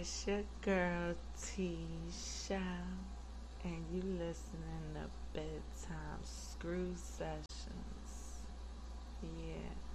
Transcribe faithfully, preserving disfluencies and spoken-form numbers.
It's your girl Tisha, and you listening to Bedtime Screw Sessions. Yeah.